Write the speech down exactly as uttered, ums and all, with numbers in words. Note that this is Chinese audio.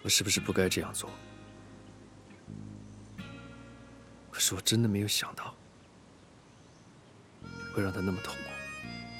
我是不是不该这样做？可是我真的没有想到，会让他那么痛苦。